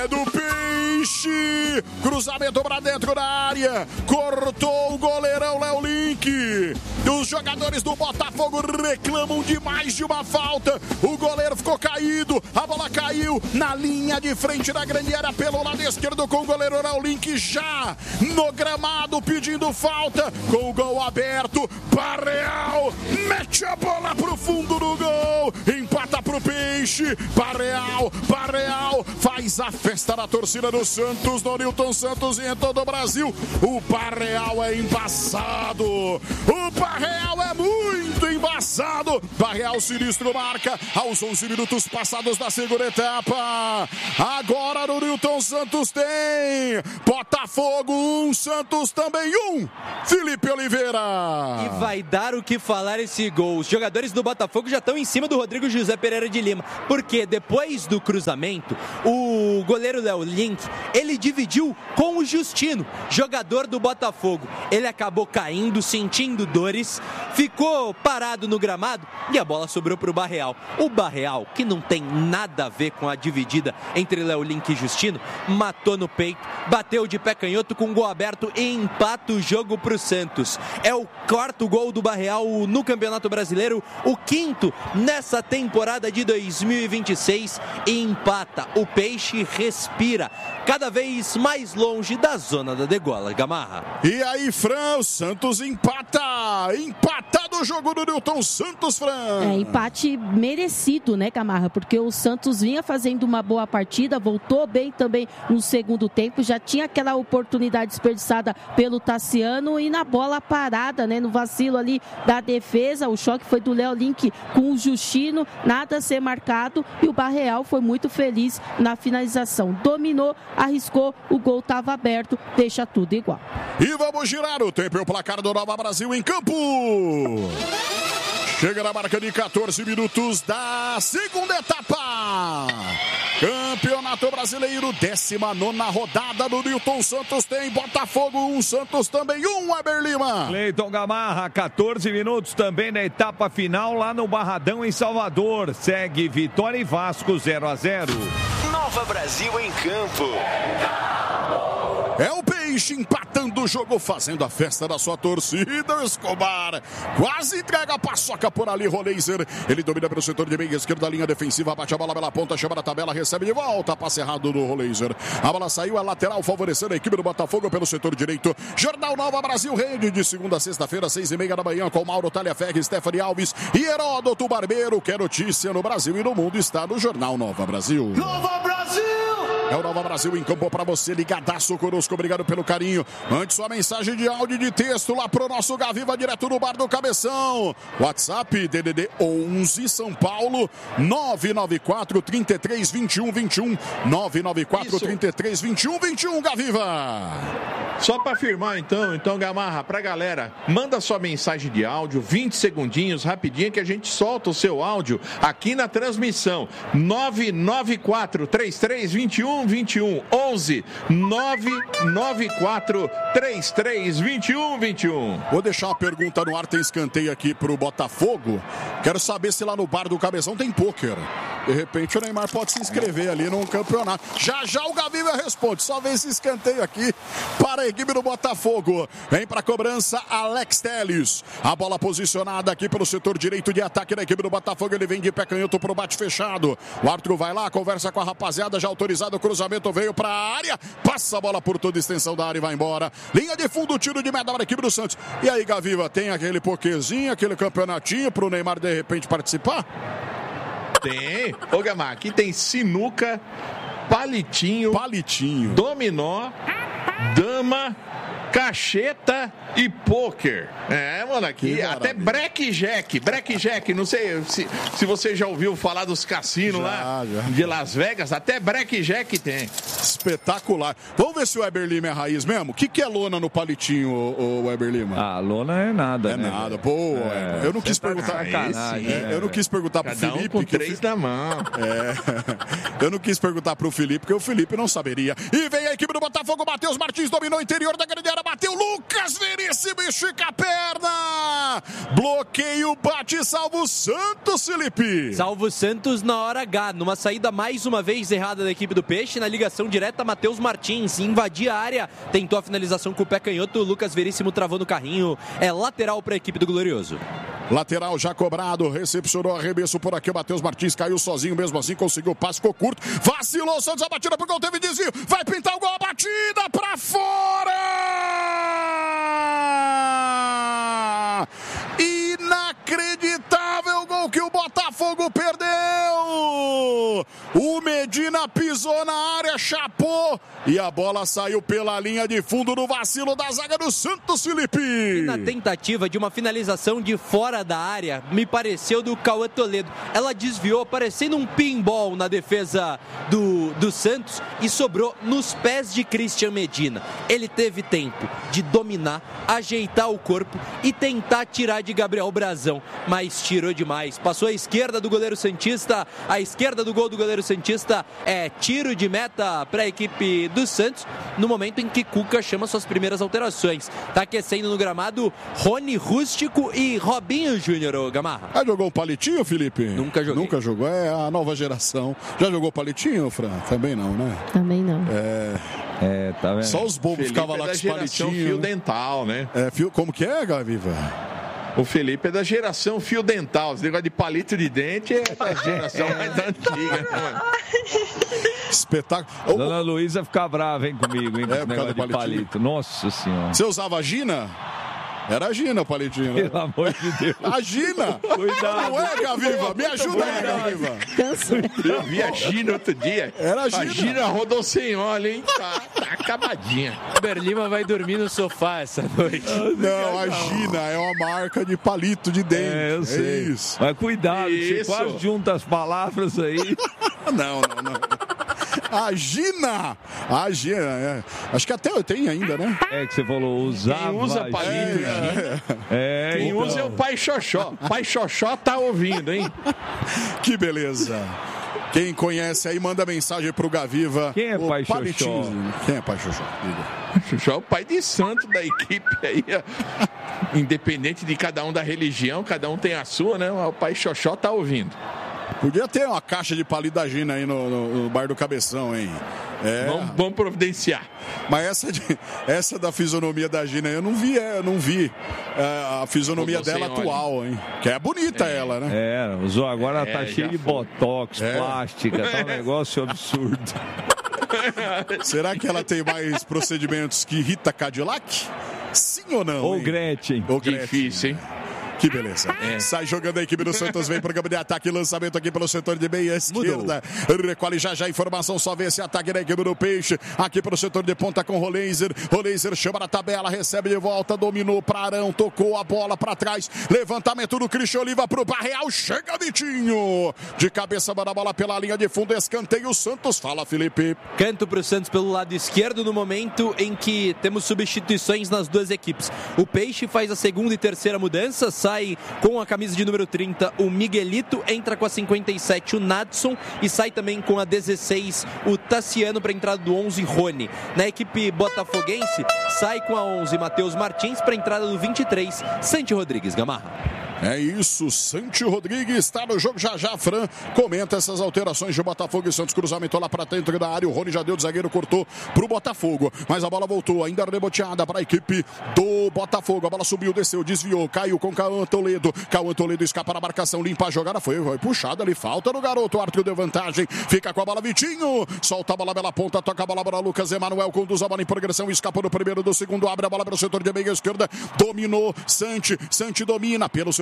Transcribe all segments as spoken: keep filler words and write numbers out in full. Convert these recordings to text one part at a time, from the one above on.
É do Peixe, cruzamento pra dentro da área, cortou o goleirão Léo Link. Os jogadores do Botafogo reclamam de mais de uma falta. O goleiro ficou caído, a bola caiu na linha de frente da grande área pelo lado esquerdo com o goleiro Léo Link já no gramado pedindo falta. Com o gol aberto, Barreal mete a bola pro fundo do gol, empata pro Peixe. Barreal, Barreal faz a festa da torcida do Santos, do Nilton Santos e em todo o Brasil. O Barreal é embaçado, o Barreal é muito embaçado. Barreal sinistro marca aos onze minutos passados da segunda etapa. Agora no Nilton Santos tem Botafogo um, Santos também um. Felipe Oliveira. E vai dar o que falar esse gol. Os jogadores do Botafogo já estão em cima do Rodrigo José Pereira de Lima, porque depois do cruzamento, o goleiro Léo Link, ele dividiu com o Justino, jogador do Botafogo. Ele acabou caindo, sentindo dores, ficou parado no gramado e a bola sobrou para o Barreal. O Barreal, que não tem nada a ver com a dividida entre Léo Link e Justino, matou no peito, bateu de pé canhoto com gol aberto e empata o jogo para o Santos. É o quarto gol do Barreal no Campeonato Brasileiro, o quinto nessa temporada de dois mil e vinte e seis, e empata. O Peixe respira cada vez mais longe da zona da degola, Gamarra. E aí, Fran, o Santos empata, empatado o jogo do Nilton Santos, Fran. É, empate merecido, né, Gamarra, porque o Santos vinha fazendo uma boa partida, voltou bem também no segundo tempo, já tinha aquela oportunidade desperdiçada pelo Tassiano e na bola parada, né, no vacilo ali da defesa, o choque foi do Léo Link com o Justino, nada a ser marcado e o Barreal foi muito feliz na finalização, dominou, arriscou, o gol estava aberto, deixa tudo igual. E vamos girar o tempo e o placar do Nova Brasil em campo. Chega na marca de catorze minutos da segunda etapa. Campeonato Brasileiro, décima nona rodada do Nilton Santos tem Botafogo um, Santos também um, Weber Lima. Cleiton Gamarra, catorze minutos também na etapa final lá no Barradão em Salvador. Segue Vitória e Vasco zero a zero. Nova Brasil em campo. É o Peixe empatando o jogo, fazendo a festa da sua torcida. Escobar quase entrega a paçoca por ali, Roleiser. Ele domina pelo setor de meia esquerda, linha defensiva, bate a bola pela ponta, chama na tabela, recebe de volta, passe errado do Roleiser. A bola saiu, é lateral, favorecendo a equipe do Botafogo pelo setor direito. Jornal Nova Brasil, rede de segunda a sexta-feira, seis e meia da manhã, com Mauro Talhaferri, Stephanie Alves e Heródoto Barbeiro. Que é notícia no Brasil e no mundo está no Jornal Nova Brasil. Nova Brasil! É o Nova Brasil em campo para você, ligadaço conosco, obrigado pelo carinho. Mande sua mensagem de áudio e de texto lá pro nosso Gaviva, direto no Bar do Cabeção. WhatsApp, D D D onze, São Paulo, nove nove quatro, três três, dois um dois um, nove nove quatro, três três, dois um dois um, Gaviva. Só para afirmar então, então Gamarra, pra galera, manda sua mensagem de áudio, vinte segundinhos, rapidinho, que a gente solta o seu áudio aqui na transmissão. nove nove quatro, três três, dois um dois um, onze nove nove quatro, três três, dois um dois um. Vou deixar uma pergunta no ar, tem escanteio aqui pro Botafogo. Quero saber se lá no Bar do Cabeção tem pôquer. De repente o Neymar pode se inscrever ali num campeonato. Já já o Gaviva responde, só vê esse escanteio aqui para a equipe do Botafogo. Vem para a cobrança Alex Telles. A bola posicionada aqui pelo setor direito de ataque da equipe do Botafogo. Ele vem de pé canhoto pro bate fechado. O árbitro vai lá, conversa com a rapaziada, já autorizado o cruzamento, veio para a área, passa a bola por toda a extensão da área e vai embora. Linha de fundo, tiro de meta para a equipe do Santos. E aí, Gaviva, tem aquele pokézinho, aquele campeonatinho pro Neymar de repente participar? Tem. Ô, Gamar, aqui tem sinuca, palitinho, palitinho, dominó, dama, cacheta e pôquer. É, mano, aqui até blackjack, blackjack, não sei se, se você já ouviu falar dos cassinos já, lá já. de Las Vegas, até blackjack tem. Espetacular. Vamos ver se o Weber Lima é raiz mesmo. O que, que é lona no palitinho, o, o Weber Lima? Ah, lona é nada, É né, nada. velho? Boa. É, eu não quis você tá perguntar. de sacanagem, É, né, eu não quis perguntar pro Cada um Felipe. com que o três Fi- na mão. É. Eu não quis perguntar pro Felipe, porque o Felipe não saberia. E vem a equipe do Botafogo. Matheus Martins dominou o interior da grande área. Bateu Lucas Veríssimo, estica a perna. Bloqueio, bate, salva o Santos, Felipe. Salvo o Santos na hora H, numa saída mais uma vez errada da equipe do Peixe, na ligação direta, Matheus Martins invadia a área, tentou a finalização com o pé canhoto, o Lucas Veríssimo travou no carrinho, é lateral para a equipe do Glorioso. Lateral já cobrado, recepcionou arremesso por aqui, o Matheus Martins caiu sozinho, mesmo assim conseguiu o passe, ficou curto, vacilou o Santos, a batida pro gol, teve desvio, vai pintar o gol, a batida pra fora! Inacreditável gol que o Botafogo perdeu! O Medina pisou na área, chapou e a bola saiu pela linha de fundo no vacilo da zaga do Santos, Felipe. E na tentativa de uma finalização de fora da área, me pareceu do Cauã Toledo. Ela desviou, parecendo um pinball na defesa do, do Santos e sobrou nos pés de Christian Medina. Ele teve tempo de dominar, ajeitar o corpo e tentar tirar de Gabriel Brazão, mas tirou demais. Passou à esquerda do goleiro santista, à esquerda do gol do goleiro santista é tiro de meta para a equipe do Santos, no momento em que Cuca chama suas primeiras alterações. Tá aquecendo no gramado Rony Rústico e Robinho Júnior, ô Gamarra. Já jogou um palitinho, Felipe? Nunca joguei. Nunca jogou, é a nova geração. Já jogou palitinho, Fran? Também não, né? Também não. É, É, tá vendo? só os bobos Felipe ficavam é lá da com os geração palitinhos. fio dental, né? É, fio, como que é, Gaviva? O Felipe é da geração fio dental. Esse negócio de palito de dente é da geração mais antiga, né, mano? Espetáculo. Dona Luísa fica brava, hein, comigo, hein, com É, esse por causa negócio do de palitinho. palito. Nossa Senhora. Você usava a Gina? Era a Gina o palitinho, né? Pelo amor de Deus. A Gina! Cuidado. Não é, Gaviva? Me ajuda aí, Gaviva. Eu vi a Gina outro dia. Era a Gina. A Gina rodou sem óleo, hein? Tá, tá acabadinha. Berlima vai dormir no sofá essa noite. Não, a Gina é uma marca de palito de dente. É, eu sei. É isso. Mas cuidado, você Isso. quase junta as palavras aí. Não, não, não. A Gina! A Gina, é. Acho que até tem ainda, né? É que você falou, usava. Quem usa Gina. palito, É, É, Quem então. usa é o Pai Xoxó. Pai Xoxó tá ouvindo, hein? que beleza. Quem conhece aí, manda mensagem pro Gaviva. Quem é O Pai palitinho. Xoxó? Quem é Pai Xoxó? Diga. Xoxó é o pai de santo da equipe aí. Ó. Independente de cada um da religião, cada um tem a sua, né? O Pai Xoxó tá ouvindo. Podia ter uma caixa de palito da Gina aí no, no, no bar do Cabeção, hein? É, Vamos, vamos providenciar. mas essa, de- essa da fisionomia da Gina eu não vi, é, eu não vi é, a fisionomia Rodou dela sem óleo. atual, hein? Que é bonita ela, né? É, usou agora, ela tá É, cheia já de foi. botox, É. plástica, tá um negócio absurdo. Será que ela tem mais procedimentos que Rita Cadillac? Sim ou não? Ou hein? Gretchen. Ou Gretchen. Difícil, hein? Que beleza. Sai jogando a equipe do Santos, vem para o campo de ataque, lançamento aqui pelo setor de meia esquerda. Recolhe já já a informação, só vê esse ataque da equipe do Peixe. Aqui para o setor de ponta com Roleiser. Roleiser chama na tabela, recebe de volta, dominou para Arão, tocou a bola para trás. Levantamento do Cristian Oliva para o Barreal. Chega Vitinho. De cabeça, manda a bola pela linha de fundo, escanteio o Santos. Fala, Felipe. Canto para o Santos pelo lado esquerdo no momento em que temos substituições nas duas equipes. O Peixe faz a segunda e terceira mudança, sai com a camisa de número trinta o Miguelito, entra com a cinquenta e sete o Nadson e sai também com a dezesseis o Tassiano para a entrada do onze Rony. Na equipe botafoguense sai com a onze Matheus Martins para a entrada do vinte e três Santi Rodrigues. Gamarra. É isso, Santi Rodrigues está no jogo. Já já, Fran comenta essas alterações de Botafogo e Santos. Cruzamento lá para dentro da área. O Rony já deu de zagueiro, cortou para o Botafogo. Mas a bola voltou, ainda reboteada para a equipe do Botafogo. A bola subiu, desceu, desviou, caiu com Cauã Toledo. Cauã Toledo escapa na marcação, limpa a jogada. Foi, foi puxada ali, falta no garoto. O árbitro deu vantagem, fica com a bola Vitinho. Solta a bola pela ponta, toca a bola para Lucas Emanuel. Conduz a bola em progressão, escapa do primeiro, do segundo. Abre a bola para o setor de meia esquerda. Dominou Santi, Santi domina pelo setor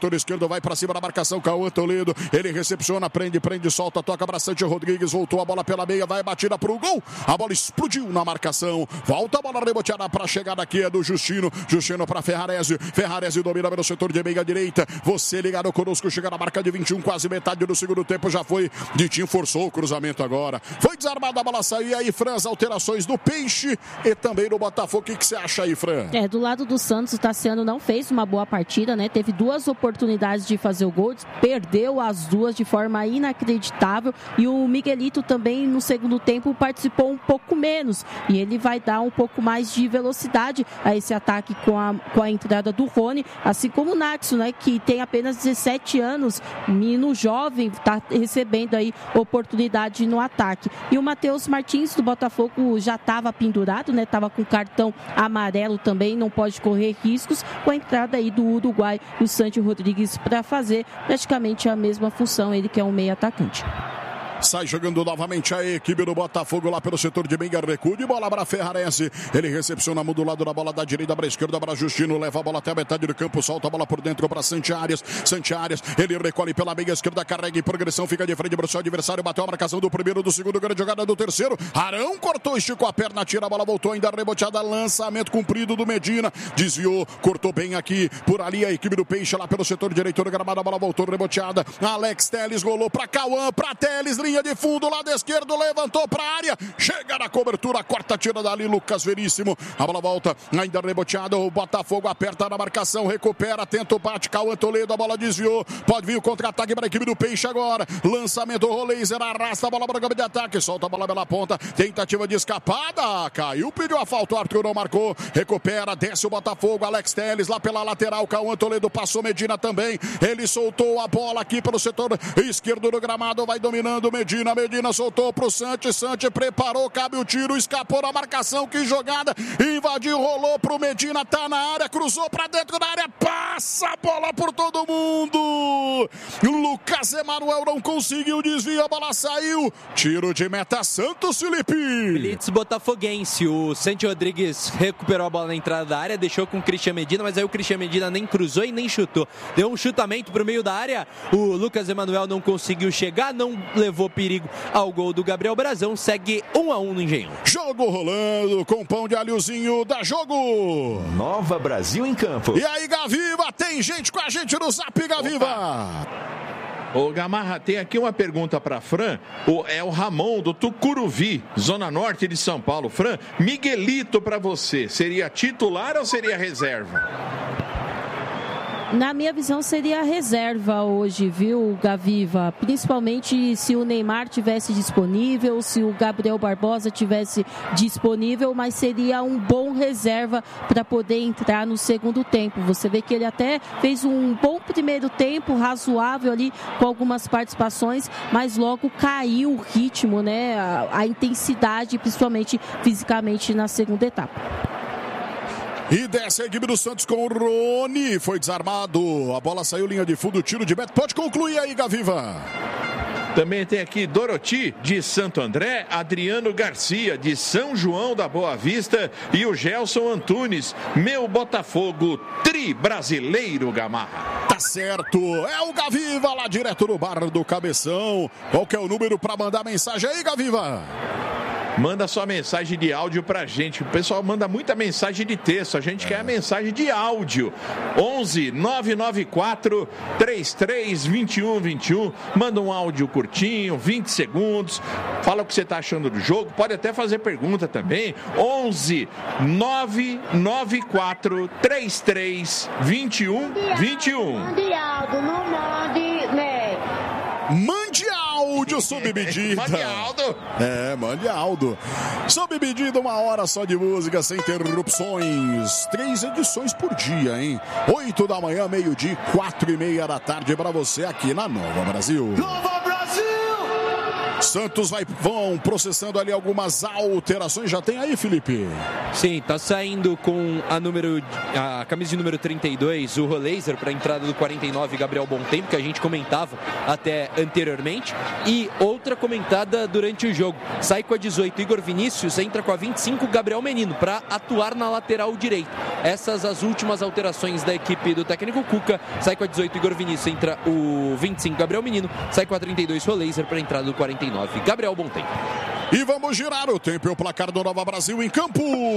setor esquerdo, vai para cima da marcação, Cauã Toledo, ele recepciona, prende, prende, solta, toca para Santi Rodrigues, voltou a bola pela meia, vai batida pro gol, a bola explodiu na marcação, volta a bola reboteada para a chegada aqui, é do Justino, Justino para Ferrarese, Ferrarese domina pelo setor de meia direita, você ligado conosco, chega na marca de vinte e um, quase metade do segundo tempo, já foi, Ditinho forçou o cruzamento agora, foi desarmada a bola, saiu, e aí Fran, as alterações do Peixe e também do Botafogo, o que, que você acha aí, Fran? É, do lado do Santos, o Tassiano não fez uma boa partida, né? Teve duas oportunidades de fazer o gol, perdeu as duas de forma inacreditável, e o Miguelito também no segundo tempo participou um pouco menos, e ele vai dar um pouco mais de velocidade a esse ataque com a, com a entrada do Rony, assim como o Natson, né? Que tem apenas dezessete anos, menino jovem, está recebendo aí oportunidade no ataque. E o Matheus Martins do Botafogo já estava pendurado, né? Estava com cartão amarelo também, não pode correr riscos, com a entrada aí do Uruguai, o Santi Rodrigues, para fazer praticamente a mesma função, ele que é um meio atacante. Sai jogando novamente a equipe do Botafogo lá pelo setor de Benga, recuo de bola para Ferrarese. Ele recepciona modulado na bola da direita para a esquerda para Justino. Leva a bola até a metade do campo, solta a bola por dentro para Santi Arias. Santi Arias, ele recolhe pela meia esquerda, carrega em progressão, fica de frente para o seu adversário. Bateu a marcação do primeiro, do segundo, grande jogada do terceiro. Arão cortou, esticou a perna, tira a bola, voltou ainda reboteada. Lançamento cumprido do Medina. Desviou, cortou bem aqui. Por ali a equipe do Peixe lá pelo setor direito do gramado. A bola voltou reboteada. Alex Telles rolou para Cauã, para Telles, linha de fundo, lado esquerdo, levantou para a área, chega na cobertura, corta, tira dali Lucas Veríssimo, a bola volta, ainda reboteada, o Botafogo aperta na marcação, recupera, tenta o bate, Cauã Toledo, a bola desviou, pode vir o contra-ataque para a equipe do Peixe agora, lançamento, Roleiser, arrasta a bola para o campo de ataque, solta a bola pela ponta, tentativa de escapada, caiu, pediu a falta, o Arthur não marcou, recupera, desce o Botafogo, Alex Telles lá pela lateral, Cauã Toledo passou, Medina também, ele soltou a bola aqui pelo setor esquerdo do gramado, vai dominando Medina, Medina soltou pro Santi, Santi preparou, cabe o tiro, escapou da marcação, que jogada, invadiu, rolou pro Medina, tá na área, cruzou pra dentro da área, passa a bola por todo mundo, Lucas Emanuel não conseguiu, desvio, a bola saiu, tiro de meta Santos, Felipe. Blitz botafoguense, o Santi Rodrigues recuperou a bola na entrada da área, deixou com o Christian Medina, mas aí o Christian Medina nem cruzou e nem chutou, deu um chutamento pro meio da área, o Lucas Emanuel não conseguiu chegar, não levou perigo ao gol do Gabriel Brazão, segue um a um no Engenhão. Jogo rolando com pão de alhozinho da Jogo. Nova Brasil em campo. E aí, Gaviva, tem gente com a gente no Zap, Gaviva. Ô Gamarra, tem aqui uma pergunta para Fran, o, é o Ramon do Tucuruvi, Zona Norte de São Paulo. Fran, Miguelito para você, seria titular ou seria reserva? Na minha visão seria reserva hoje, viu, Gaviva? Principalmente se o Neymar tivesse disponível, se o Gabriel Barbosa tivesse disponível, mas seria um bom reserva para poder entrar no segundo tempo. Você vê que ele até fez um bom primeiro tempo, razoável ali, com algumas participações, mas logo caiu o ritmo, né? A, a intensidade, principalmente fisicamente na segunda etapa. E desce a equipe do Santos com o Rony. Foi desarmado. A bola saiu, linha de fundo, tiro de meta. Pode concluir aí, Gaviva. Também tem aqui Doroti, de Santo André, Adriano Garcia, de São João da Boa Vista, e o Gelson Antunes, meu Botafogo, tri brasileiro, Gamarra. Tá certo. É o Gaviva lá direto no bar do Cabeção. Qual que é o número para mandar mensagem aí, Gaviva? Manda sua mensagem de áudio pra gente. O pessoal manda muita mensagem de texto. A gente é. quer a mensagem de áudio. onze nove nove quatro três três dois um dois um. Manda um áudio curtinho, vinte segundos. Fala o que você tá achando do jogo. Pode até fazer pergunta também. onze nove nove quatro três três dois um dois um. Mande áudio, não mande, né? Mande áudio sob medida. Mande áudio. É, mande áudio. Sob medida, uma hora só de música, sem interrupções. Três edições por dia, hein? Oito da manhã, meio-dia, quatro e meia da tarde pra você aqui na Nova Brasil. Nova Brasil! Santos vai, vão processando ali algumas alterações. Já tem aí, Felipe? Sim, tá saindo com a número a camisa de número trinta e dois, o Roleiser, para a entrada do quarenta e nove, Gabriel Bontempo, que a gente comentava até anteriormente. E outra comentada durante o jogo. Sai com a dezoito, Igor Vinícius, entra com a vinte e cinco, Gabriel Menino, para atuar na lateral direita. Essas as últimas alterações da equipe do técnico Cuca. Sai com a dezoito, Igor Vinícius, entra o vinte e cinco, Gabriel Menino. Sai com a trinta e dois, Roleiser, para a entrada do quarenta e nove, Gabriel Bontempo. E vamos girar o tempo e o placar do Nova Brasil em campo.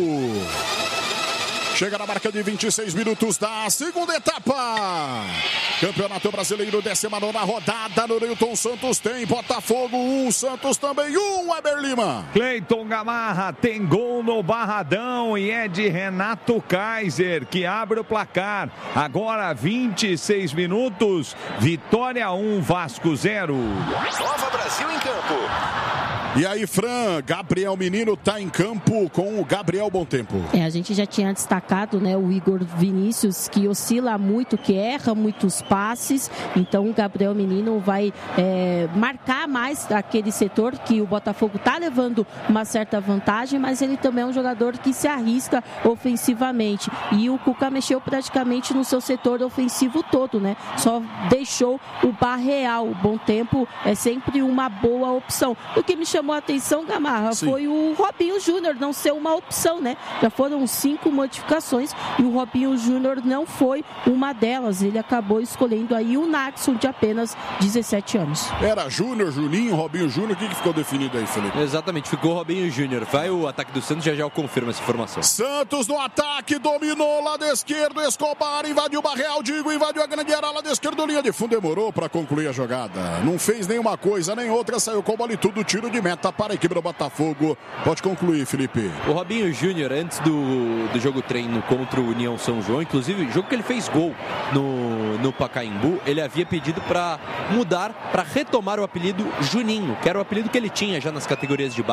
Chega na marca de vinte e seis minutos da segunda etapa. Campeonato Brasileiro, décima nona rodada. No Newton Santos tem Botafogo um, Santos também um, Weber Lima. Cleiton Gamarra tem gol no Barradão e é de Renato Kaiser, que abre o placar. Agora vinte e seis minutos, Vitória um, Vasco zero. Nova Brasil em campo. E aí, Fran, Gabriel Menino está em campo com o Gabriel Bontempo. É, a gente já tinha destacado, né, o Igor Vinícius, que oscila muito, que erra muitos passes. Então o Gabriel Menino vai é, marcar mais aquele setor que o Botafogo está levando uma certa vantagem, mas ele também é um jogador que se arrisca ofensivamente. E o Cuca mexeu praticamente no seu setor ofensivo todo, né? Só deixou o Barreal. O Bontempo é sempre uma boa opção. O que me chamou a atenção, Gamarra, Sim. foi o Robinho Júnior não ser uma opção, né? Já foram cinco modificações e o Robinho Júnior não foi uma delas. Ele acabou escolhendo aí o Naxon, de apenas dezessete anos. Era Júnior, Juninho, Robinho Júnior. O que, que ficou definido aí, Felipe? Exatamente, ficou Robinho Júnior. Vai o ataque do Santos, já já eu confirmo essa informação. Santos no ataque, dominou lado esquerdo, Escobar invadiu o Barreal, Digo invadiu a grande área, lado esquerdo, linha de fundo, demorou para concluir a jogada. Não fez nenhuma coisa, nem outra, saiu com a bola e tudo, tiro de meta para a equipe do Botafogo. Pode concluir, Felipe. O Robinho Júnior, antes do, do jogo treino contra o União São João, inclusive, jogo que ele fez gol no, no Pacaembu, ele havia pedido para mudar, para retomar o apelido Juninho, que era o apelido que ele tinha já nas categorias de base.